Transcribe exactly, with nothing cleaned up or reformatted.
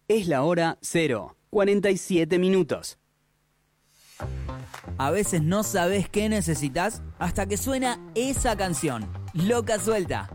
Es la hora cero, cuarenta y siete minutos. A veces no sabes qué necesitas hasta que suena esa canción. Loca Suelta,